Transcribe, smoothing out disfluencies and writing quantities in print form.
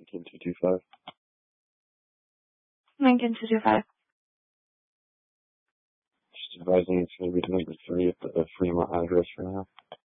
Lincoln 225. Lincoln 225. Just advising it's going to be number 3 at the Fremont address for now.